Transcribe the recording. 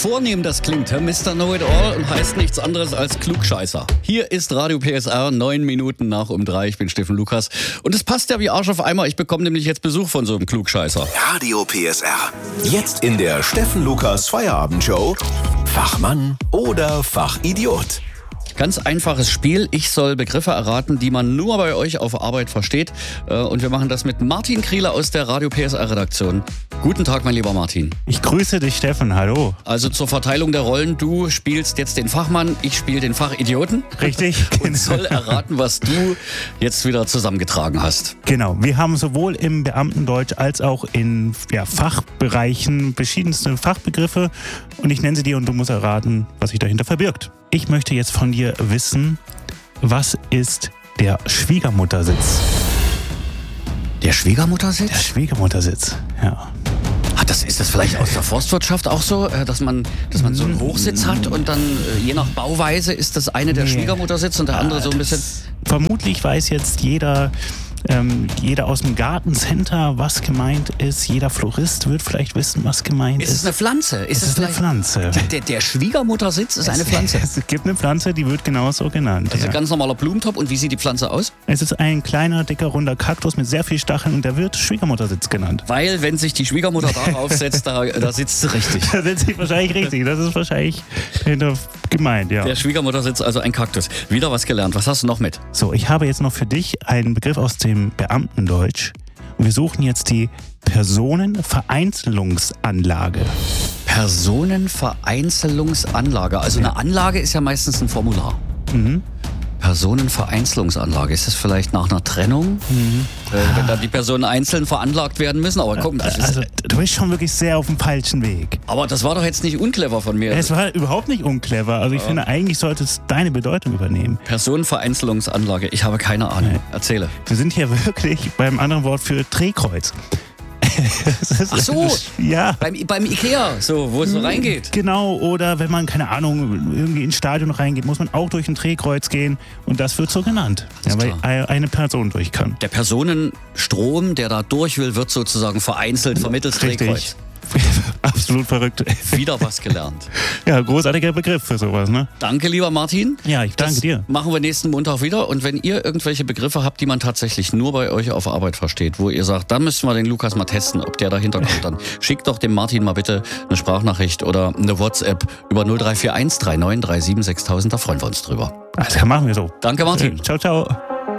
vornehm das klingt, Mr. Know-it-all, und heißt nichts anderes als Klugscheißer. Hier ist Radio PSR, 9 Minuten nach um 3. Ich bin Steffen Lukas. Und es passt ja wie Arsch auf Eimer. Ich bekomme nämlich jetzt Besuch von so einem Klugscheißer. Radio PSR. Jetzt in der Steffen Lukas Feierabendshow. Fachmann oder Fachidiot. Ganz einfaches Spiel. Ich soll Begriffe erraten, die man nur bei euch auf Arbeit versteht. Und wir machen das mit Martin Krieler aus der Radio PSR-Redaktion. Guten Tag, mein lieber Martin. Ich grüße dich, Steffen. Hallo. Also zur Verteilung der Rollen. Du spielst jetzt den Fachmann, ich spiele den Fachidioten. Richtig. Und soll erraten, was du jetzt wieder zusammengetragen hast. Genau. Wir haben sowohl im Beamtendeutsch als auch in Fachbereichen verschiedenste Fachbegriffe. Und ich nenne sie dir und du musst erraten, was sich dahinter verbirgt. Ich möchte jetzt von dir wissen, was ist der Schwiegermuttersitz? Der Schwiegermuttersitz? Der Schwiegermuttersitz, ja. Ist das vielleicht aus der Forstwirtschaft auch so, dass man so einen Hochsitz hat und dann je nach Bauweise ist das eine der Schwiegermuttersitz und der andere so ein bisschen... Vermutlich weiß jetzt jeder aus dem Gartencenter, was gemeint ist. Jeder Florist wird vielleicht wissen, was gemeint ist. Ist es eine Pflanze? Ist es eine Pflanze? Der Schwiegermuttersitz ist eine Pflanze? Es gibt eine Pflanze, die wird genauso genannt. Also ein ganz normaler Blumentopf. Und wie sieht die Pflanze aus? Es ist ein kleiner, dicker, runder Kaktus mit sehr viel Stacheln und der wird Schwiegermuttersitz genannt. Weil, wenn sich die Schwiegermutter darauf setzt, da sitzt sie richtig. Da sitzt sie wahrscheinlich richtig. Das ist wahrscheinlich gemeint, ja. Der Schwiegermuttersitz, also ein Kaktus. Wieder was gelernt. Was hast du noch mit? So, ich habe jetzt noch für dich einen Begriff aus dem Beamtendeutsch. Und wir suchen jetzt die Personenvereinzelungsanlage. Personenvereinzelungsanlage. Also eine Anlage ist ja meistens ein Formular. Mhm. Personenvereinzelungsanlage. Ist das vielleicht nach einer Trennung? Mhm. Wenn dann die Personen einzeln veranlagt werden müssen? Aber guck, du bist schon wirklich sehr auf dem falschen Weg. Aber das war doch jetzt nicht unclever von mir. Es war überhaupt nicht unclever. Also ich finde, eigentlich sollte es deine Bedeutung übernehmen. Personenvereinzelungsanlage. Ich habe keine Ahnung. Nee. Erzähle. Wir sind hier wirklich beim anderen Wort für Drehkreuz. Ach so, ja. Beim Ikea, so, wo es so reingeht. Genau, oder wenn man, keine Ahnung, irgendwie ins Stadion reingeht, muss man auch durch ein Drehkreuz gehen und das wird so genannt, weil eine Person durch kann. Der Personenstrom, der da durch will, wird sozusagen vereinzelt vermittels Drehkreuz. Absolut verrückt. Wieder was gelernt. Ja, großartiger Begriff für sowas, ne? Danke, lieber Martin. Ja, ich danke dir. Machen wir nächsten Montag wieder. Und wenn ihr irgendwelche Begriffe habt, die man tatsächlich nur bei euch auf Arbeit versteht, wo ihr sagt, da müssen wir den Lukas mal testen, ob der dahinter kommt, dann schickt doch dem Martin mal bitte eine Sprachnachricht oder eine WhatsApp über 0341 39 37 6000. Da freuen wir uns drüber. Also machen wir so. Danke, Martin. Ciao, ciao.